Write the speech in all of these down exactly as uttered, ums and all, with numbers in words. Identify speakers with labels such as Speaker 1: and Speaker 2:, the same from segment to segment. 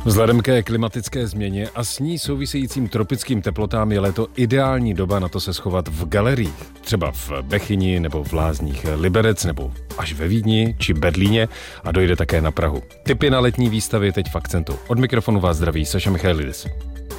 Speaker 1: Vzhledem ke klimatické změně a s ní souvisejícím tropickým teplotám je léto ideální doba na to se schovat v galeriích. Třeba v Bechyni nebo v Lázních Liberec nebo až ve Vídni či Berlíně a dojde také na Prahu. Tipy na letní výstavy teď v Akcentu. Od mikrofonu vás zdraví Saša Michailidis.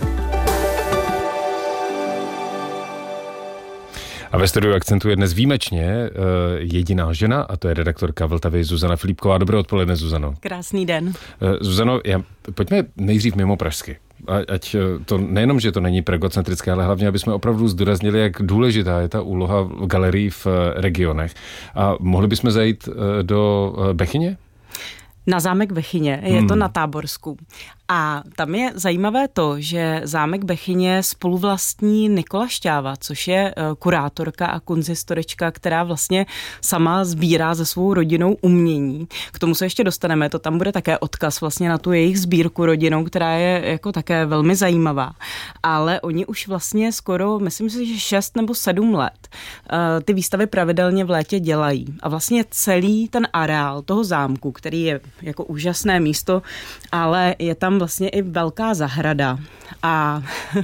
Speaker 1: A ve studiu Akcentu je dnes výjimečně uh, jediná žena, a to je redaktorka Vltavy Zuzana Filipková. Dobré odpoledne, Zuzano.
Speaker 2: Krásný den. Uh,
Speaker 1: Zuzano, já, pojďme nejdřív mimo pražsky. Ať to nejenom, že to není pragocentrické, ale hlavně, aby jsme opravdu zdůraznili, jak důležitá je ta úloha galerií v regionech. A mohli bychom zajít do Bechyně?
Speaker 2: Na zámek Bechyně, je to hmm. na Táborsku. A tam je zajímavé to, že zámek Bechyně spoluvlastní Nikola Šťáva, což je kurátorka a kunsthistorička, která vlastně sama sbírá se svou rodinou umění. K tomu se ještě dostaneme, to tam bude také odkaz vlastně na tu jejich sbírku rodinou, která je jako také velmi zajímavá. Ale oni už vlastně skoro, myslím si, že šest nebo sedm let ty výstavy pravidelně v létě dělají. A vlastně celý ten areál toho zámku, který je jako úžasné místo, ale je tam vlastně i velká zahrada a,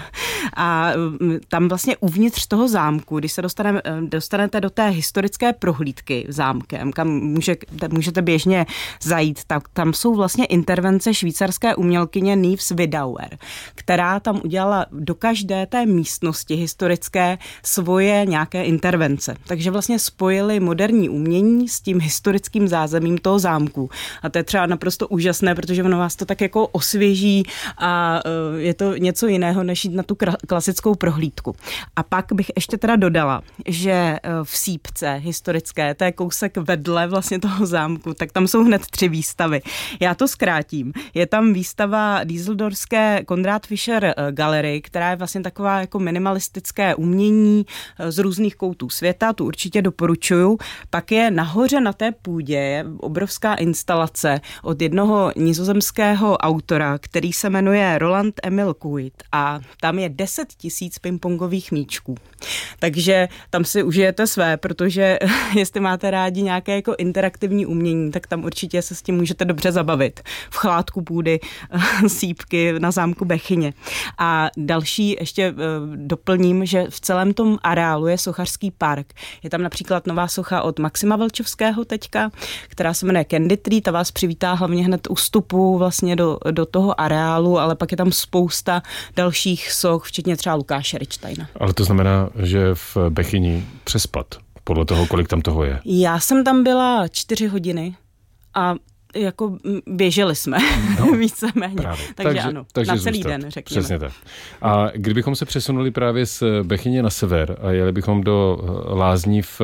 Speaker 2: a tam vlastně uvnitř toho zámku, když se dostaneme, dostanete do té historické prohlídky zámkem, kam může, můžete běžně zajít, tak tam jsou vlastně intervence švýcarské umělkyně Nives Vidauer, která tam udělala do každé té místnosti historické svoje nějaké intervence. Takže vlastně spojili moderní umění s tím historickým zázemím toho zámku. A to je třeba naprosto úžasné, protože ono vás to tak jako osvěží a je to něco jiného, než jít na tu klasickou prohlídku. A pak bych ještě teda dodala, že v Sýpce historické, to je kousek vedle vlastně toho zámku, tak tam jsou hned tři výstavy. Já to zkrátím. Je tam výstava Düsseldorfské Konrad Fischer Gallery, která je vlastně taková jako minimalistické umění z různých koutů světa, tu určitě doporučuju. Pak je nahoře na té půdě obrovská instalace od jednoho nizozemského autora, který se jmenuje Roland Emil Kuit a tam je deset tisíc pingpongových míčků. Takže tam si užijete své, protože jestli máte rádi nějaké jako interaktivní umění, tak tam určitě se s tím můžete dobře zabavit. V chládku půdy Sýpky na zámku Bechyně. A další ještě doplním, že v celém tom areálu je sochařský park. Je tam například nová socha od Maxima Vlčovského teďka, která se jmenuje Candy Tree, ta vás přivítá hlavně hned u vstupu vlastně do, do toho areálu, ale pak je tam spousta dalších soch, včetně třeba Lukáše Richsteina.
Speaker 1: Ale to znamená, že v Bechyni přespat, podle toho, kolik tam toho je.
Speaker 2: Já jsem tam byla čtyři hodiny a jako běželi jsme no, víceméně. Právě. Takže, takže ano, takže na celý zůstat. Den, řekněme.
Speaker 1: Přesně tak. A kdybychom se přesunuli právě z Bechyně na sever a jeli bychom do Lázní v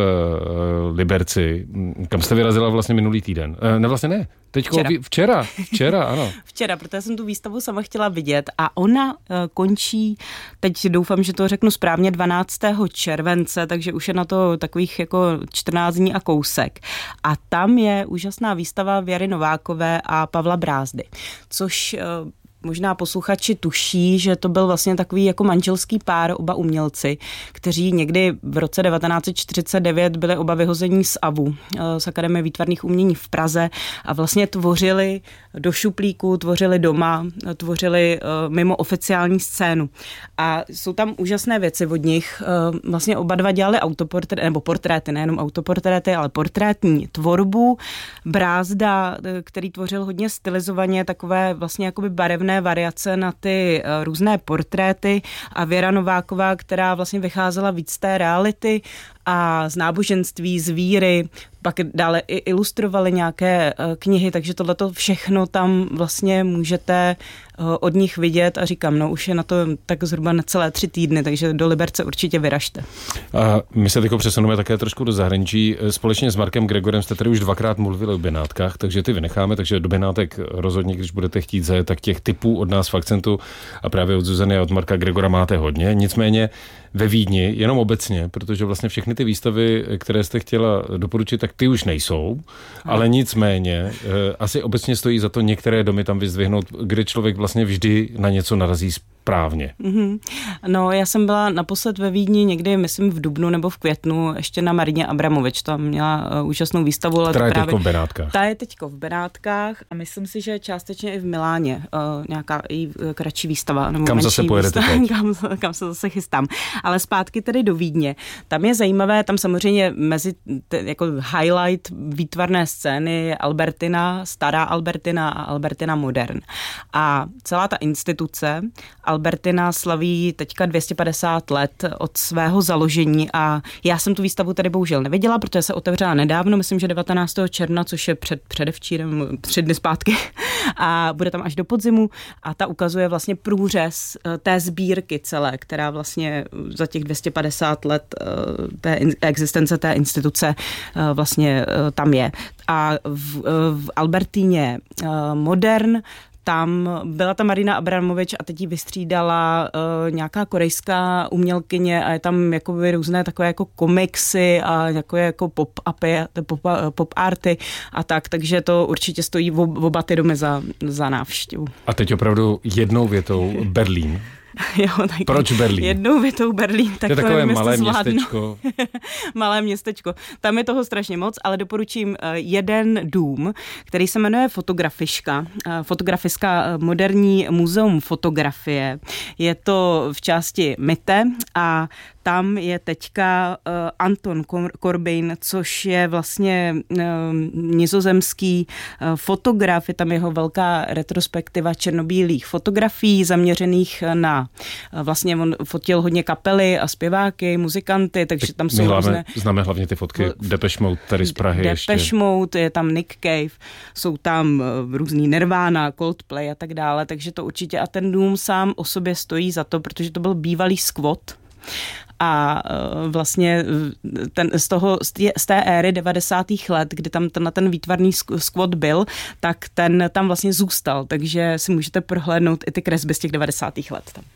Speaker 1: Liberci, kam jste vyrazila vlastně minulý týden? Ne, vlastně ne. Teďko včera. včera, včera, ano.
Speaker 2: Včera, protože jsem tu výstavu sama chtěla vidět a ona uh, končí, teď doufám, že to řeknu správně, dvanáctého července, takže už je na to takových jako čtrnáct dní a kousek. A tam je úžasná výstava Věry Novákové a Pavla Brázdy, což uh, možná posluchači tuší, že to byl vlastně takový jako manželský pár, oba umělci, kteří někdy v roce devatenáct set čtyřicet devět byli oba vyhození z A V U, z Akademie výtvarných umění v Praze a vlastně tvořili do šuplíku, tvořili doma, tvořili mimo oficiální scénu. A jsou tam úžasné věci od nich. Vlastně oba dva dělali autoportréty, nebo portréty, nejenom autoportréty, ale portrétní tvorbu. Brázda, který tvořil hodně stylizovaně, takové vlastně jakoby barevné variace na ty různé portréty a Věra Nováková, která vlastně vycházela víc z té reality a z náboženství, z víry, pak dále i ilustrovali nějaké knihy, takže tohleto všechno tam vlastně můžete od nich vidět a říkám, no už je na to tak zhruba na celé tři týdny, takže do Liberce určitě vyražte.
Speaker 1: A my se teď přesuneme také trošku do zahraničí. Společně s Markem Gregorem jste tady už dvakrát mluvili o Benátkách, takže ty vynecháme, takže do Benátek rozhodně, když budete chtít zajet, tak těch tipů od nás v Akcentu a právě od Zuzany a od Marka Gregora máte hodně. Nicméně ve Vídni, jenom obecně, protože vlastně všechny všechny ty výstavy, které jste chtěla doporučit, tak ty už nejsou, ale nicméně asi obecně stojí za to některé domy tam vyzdvihnout, kde člověk vlastně vždy na něco narazí správně.
Speaker 2: Mm-hmm. No, já jsem byla naposled ve Vídni někdy, myslím v dubnu nebo v květnu, ještě na Marině Abramovič, tam měla uh, úžasnou výstavu.
Speaker 1: Která je teďko v Benátkách.
Speaker 2: Ta je teďko v Benátkách a myslím si, že částečně i v Miláně uh, nějaká i kratší výstava. Nebo
Speaker 1: kam zase pojedete teď?
Speaker 2: kam, kam se zase chystám. Ale zpátky tedy do Vídně. Tam je zajímavé, tam samozřejmě mezi t- jako highlight výtvarné scény je Albertina, stará Albertina a Albertina modern. A celá ta instituce Albertina slaví teďka dvě stě padesát let od svého založení a já jsem tu výstavu tady bohužel neviděla, protože se otevřela nedávno, myslím, že devatenáctého června, což je před předevčírem, tři dny zpátky a bude tam až do podzimu a ta ukazuje vlastně průřez té sbírky celé, která vlastně za těch dvě stě padesát let té existence té instituce vlastně tam je. A v, v Albertíně modern tam byla ta Marina Abramovič a teď ji vystřídala uh, nějaká korejská umělkyně a je tam jakoby různé takové jako komiksy a takové jako pop-upy, pop, pop arty a tak, takže to určitě stojí v oba ty domy za, za návštěvu.
Speaker 1: A teď opravdu jednou větou Berlín.
Speaker 2: Jo, tak
Speaker 1: proč Berlín?
Speaker 2: Jednou větou Berlín.
Speaker 1: To je takové malé městečko.
Speaker 2: Malé městečko. Tam je toho strašně moc, ale doporučím jeden dům, který se jmenuje Fotografiška. Fotografiska moderní muzeum fotografie. Je to v části Mitte a tam je teďka uh, Anton Corbijn, což je vlastně uh, nizozemský uh, fotograf, je tam jeho velká retrospektiva černobílých fotografií zaměřených na, uh, vlastně on fotil hodně kapely a zpěváky, muzikanty, takže tak tam jsou
Speaker 1: hlavně,
Speaker 2: různé...
Speaker 1: Známe hlavně ty fotky Depeche Mode tady z Prahy ještě.
Speaker 2: Depeche Mode, je tam Nick Cave, jsou tam uh, různý Nirvana, Coldplay a tak dále, takže to určitě a ten dům sám o sobě stojí za to, protože to byl bývalý skvot. A vlastně ten, z, toho, z té éry devadesátých let, kdy tam ten, ten výtvarný skvot byl, tak ten tam vlastně zůstal, takže si můžete prohlédnout i ty kresby z těch devadesátých let tam.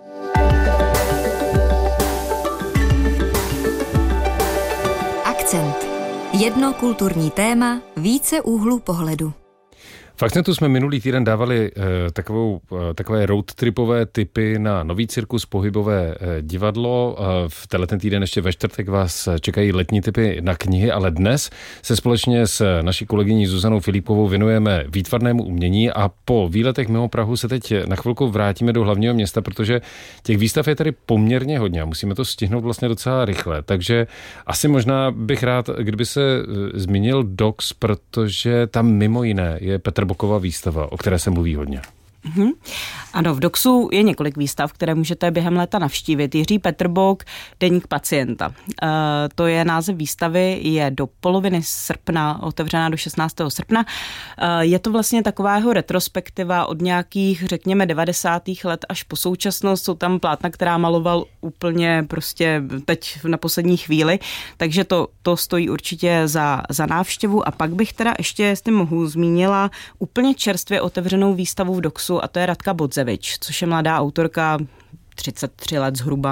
Speaker 3: Akcent. Jedno kulturní téma, více úhlů pohledu.
Speaker 1: V Akcentu jsme minulý týden dávali eh, takovou, eh, takové roadtripové tipy na nový cirkus, pohybové eh, divadlo. Eh, v tenhle týden ještě ve čtvrtek vás čekají letní tipy na knihy, ale dnes se společně s naší kolegyní Zuzanou Filipovou věnujeme výtvarnému umění a po výletech mimo Prahu se teď na chvilku vrátíme do hlavního města, protože těch výstav je tady poměrně hodně a musíme to stihnout vlastně docela rychle. Takže asi možná bych rád, kdyby se zmínil Dox, protože tam mimo jiné je Petr Boková výstava, o které se mluví hodně.
Speaker 2: Mm-hmm. Ano, v Doxu je několik výstav, které můžete během léta navštívit. Jiří Petrbok, Deník pacienta. E, to je název výstavy, je do poloviny srpna, otevřená do šestnáctého srpna. E, je to vlastně taková jeho retrospektiva od nějakých, řekněme, devadesátých let až po současnost. Jsou tam plátna, která maloval úplně prostě teď na poslední chvíli, takže to, to stojí určitě za, za návštěvu. A pak bych teda ještě, jestli mohu, zmínila úplně čerstvě otevřenou výstavu v Doxu, a to je Radka Bodzevič, což je mladá autorka, třicet tři let zhruba.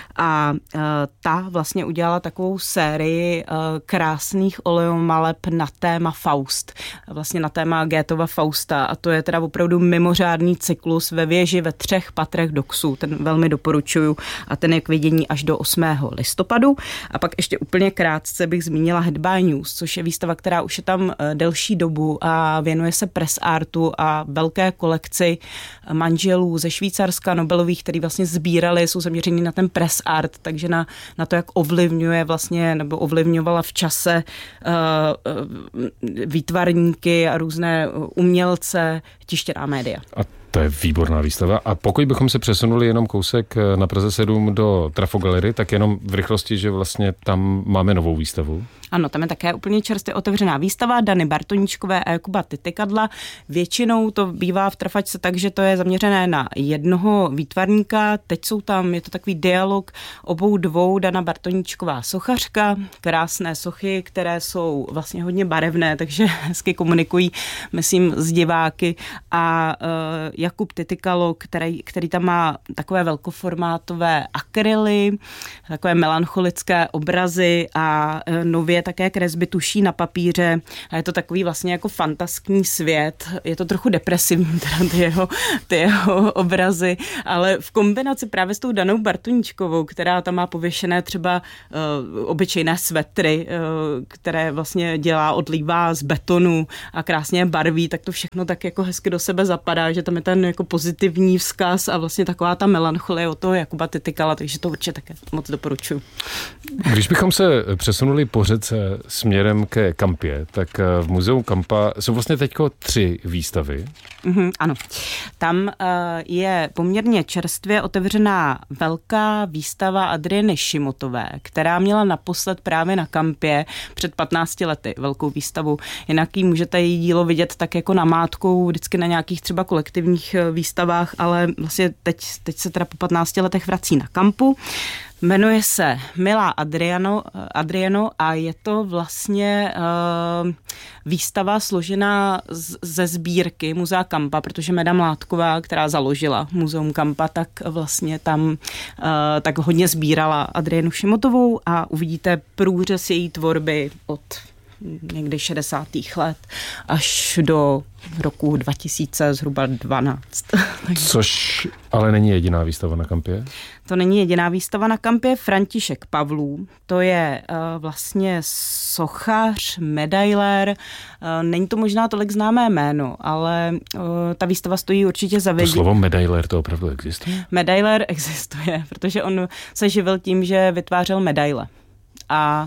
Speaker 2: A uh, ta vlastně udělala takovou sérii uh, krásných oleomaleb na téma Faust. Vlastně na téma Goethova Fausta. A to je teda opravdu mimořádný cyklus ve věži ve třech patrech Doxu. Ten velmi doporučuju. A ten je k vidění až do osmého listopadu. A pak ještě úplně krátce bych zmínila Head by News, což je výstava, která už je tam uh, delší dobu a věnuje se press artu a velké kolekci manželů ze Švýcarska, Nobelových, který vlastně sbírali, jsou zaměření na ten press art, takže na, na to, jak ovlivňuje vlastně, nebo ovlivňovala v čase uh, uh, výtvarníky a různé umělce, tištěná média.
Speaker 1: A to je výborná výstava. A pokud bychom se přesunuli jenom kousek na Praze sedm do Trafo Gallery, tak jenom v rychlosti, že vlastně tam máme novou výstavu.
Speaker 2: Ano, tam je také úplně čerstvě otevřená výstava Dany Bartoníčkové a Jakuba Titykadla. Většinou to bývá v Trafačce tak, že to je zaměřené na jednoho výtvarníka. Teď jsou tam, je to takový dialog obou dvou, Dana Bartoníčková sochařka, krásné sochy, které jsou vlastně hodně barevné, takže hezky komunikují, myslím, s diváky. A uh, Jakub Titykalo, který, který tam má takové velkoformátové akryly, takové melancholické obrazy a uh, nově také kresby tuší na papíře. A je to takový vlastně jako fantaskní svět. Je to trochu depresivní, teda ty jeho, ty jeho obrazy, ale v kombinaci právě s tou Danou Bartoníčkovou, která tam má pověšené třeba uh, obyčejné svetry, uh, které vlastně dělá, odlívá z betonu a krásně barví, tak to všechno tak jako hezky do sebe zapadá, že tam je ten jako pozitivní vzkaz a vlastně taková ta melancholie od toho Jakuba Titykala, takže to určitě také moc doporučuji.
Speaker 1: Když bychom se přesunuli po řece směrem ke Kampě, tak v muzeu Kampa jsou vlastně teďko tři výstavy.
Speaker 2: Mm-hmm, ano. Tam uh, je poměrně čerstvě otevřená velká výstava Adrieny Šimotové, která měla naposled právě na Kampě před patnácti lety velkou výstavu. Jinak jí můžete její dílo vidět tak jako namátkou vždycky na nějakých třeba kolektivních výstavách, ale vlastně teď, teď se teda po patnácti letech vrací na Kampu. Jmenuje se Milá Adriano, Adriano a je to vlastně uh, výstava složená z, ze sbírky Muzea Kampa, protože Meda Mládková, která založila Muzeum Kampa, tak vlastně tam uh, tak hodně sbírala Adrienu Šimotovou a uvidíte průřez její tvorby od někdy šedesátých let až do roku dva tisíce zhruba dvanáct.
Speaker 1: Což ale není jediná výstava na Kampě?
Speaker 2: To není jediná výstava na Kampě. František Pavlů, to je uh, vlastně sochař, medailér. Uh, není to možná tolik známé jméno, ale uh, ta výstava stojí určitě za vědění.
Speaker 1: To slovo medailér to opravdu existuje?
Speaker 2: Medailér existuje, protože on se živil tím, že vytvářel medaile. A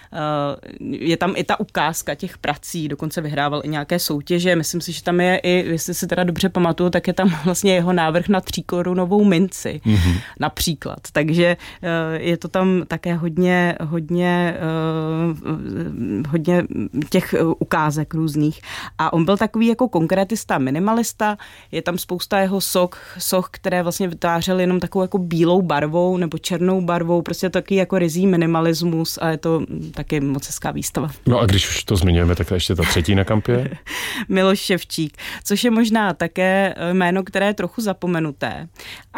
Speaker 2: je tam i ta ukázka těch prací, dokonce vyhrával i nějaké soutěže. Myslím si, že tam je i, jestli si teda dobře pamatuju, tak je tam vlastně jeho návrh na tříkorunovou minci, mm-hmm. například. Takže je to tam také hodně, hodně, hodně těch ukázek různých. A on byl takový jako konkrétista, minimalista. Je tam spousta jeho soch, soch, které vlastně vytvářely jenom takovou jako bílou barvou nebo černou barvou. Prostě taky jako ryzí minimalismus a je to taky moc hezká výstava.
Speaker 1: No a když už to zmiňujeme, tak ještě ta třetí na Kampě?
Speaker 2: Miloš Ševčík, což je možná také jméno, které je trochu zapomenuté,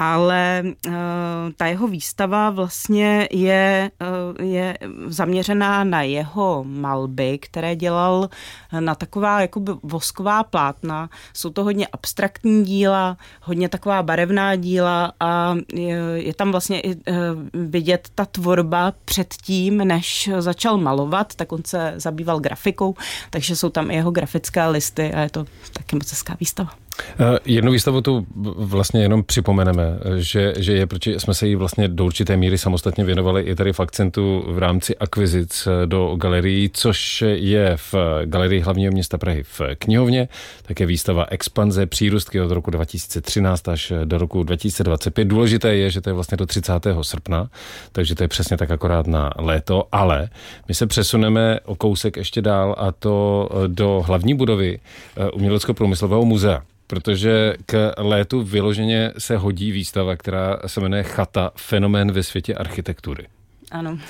Speaker 2: ale uh, ta jeho výstava vlastně je, uh, je zaměřená na jeho malby, které dělal na taková jakoby vosková plátna. Jsou to hodně abstraktní díla, hodně taková barevná díla a je, je tam vlastně i uh, vidět ta tvorba předtím, než začal malovat, tak on se zabýval grafikou, takže jsou tam i jeho grafické listy a je to taky moc hezká výstava.
Speaker 1: Jednu výstavu tu vlastně jenom připomeneme, že, že je, protože jsme se jí vlastně do určité míry samostatně věnovali i tady v Akcentu v rámci akvizic do galerií, což je v Galerii hlavního města Prahy v knihovně, také výstava Expanze, přírůstky od roku dva tisíce třináct až do roku dva tisíce dvacet pět. Důležité je, že to je vlastně do třicátého srpna, takže to je přesně tak akorát na léto, ale my se přesuneme o kousek ještě dál a to do hlavní budovy Umělecko-průmyslového muzea. Protože k létu vyloženě se hodí výstava, která se jmenuje Chata, fenomén ve světě architektury.
Speaker 2: Ano,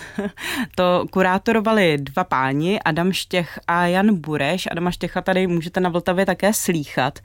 Speaker 2: to kurátorovali dva páni, Adam Štěch a Jan Bureš. Adama Štěcha tady můžete na Vltavě také slýchat.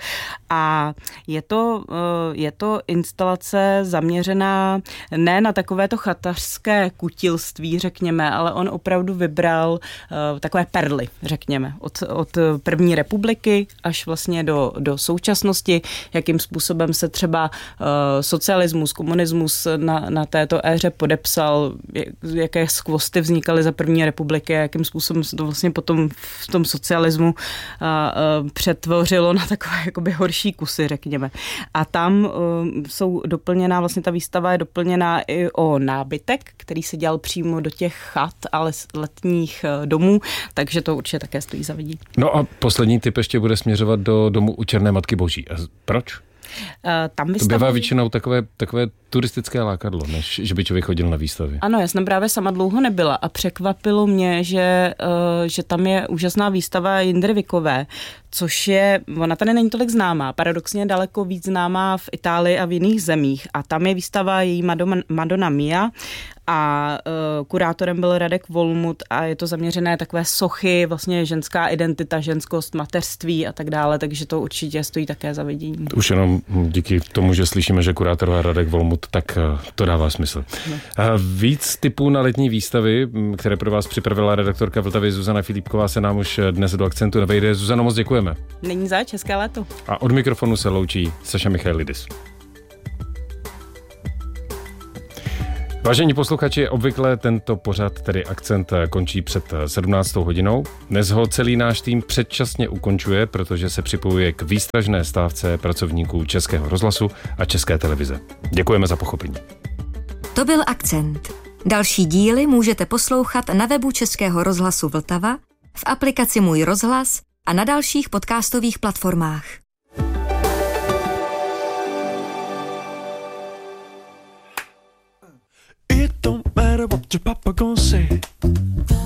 Speaker 2: A je to, je to instalace zaměřená ne na takovéto chatařské kutilství, řekněme, ale on opravdu vybral takové perly, řekněme, od, od první republiky až vlastně do, do současnosti, jakým způsobem se třeba socialismus, komunismus na, na této éře podepsal, jaké skvosty vznikaly za první republiky, jakým způsobem se to vlastně potom v tom socialismu a, a, přetvořilo na takové jakoby horší kusy, řekněme. A tam a, jsou doplněná, vlastně ta výstava je doplněná i o nábytek, který se dělal přímo do těch chat, ale letních domů, takže to určitě také stojí za vidění.
Speaker 1: No a poslední tip ještě bude směřovat do domu u Černé Matky Boží. A proč?
Speaker 2: Tam
Speaker 1: vystavují... To bývá většinou takové, takové turistické lákadlo, než že by člověk chodil na výstavy.
Speaker 2: Ano, já jsem právě sama dlouho nebyla a překvapilo mě, že, uh, že tam je úžasná výstava Jindry Vikové, což je, ona tady není tolik známá, paradoxně daleko víc známá v Itálii a v jiných zemích. A tam je výstava její Madonna, Madonna Mia a uh, kurátorem byl Radek Volmut a je to zaměřené takové sochy, vlastně ženská identita, ženskost, mateřství a tak dále, takže to určitě stojí také za vidění.
Speaker 1: Už jenom díky tomu, že slyšíme, že kurátor je Radek Volmut, tak uh, to dává smysl. No. Uh, víc tipů na letní výstavy, které pro vás připravila redaktorka Vltavy Zuzana Filipková, se nám už dnes do Akcentu nevejde. Zuzano, moc děkujeme.
Speaker 2: Není zač, hezké léto.
Speaker 1: A od mikrofonu se loučí Saša Michailidis. Vážení posluchači, obvykle tento pořad, tedy Akcent, končí před sedmnáctou hodinou. Dnes ho celý náš tým předčasně ukončuje, protože se připojuje k výstražné stávce pracovníků Českého rozhlasu a České televize. Děkujeme za pochopení.
Speaker 3: To byl Akcent. Další díly můžete poslouchat na webu Českého rozhlasu Vltava, v aplikaci Můj rozhlas a na dalších podcastových platformách.
Speaker 4: It don't matter what your papa gonna say.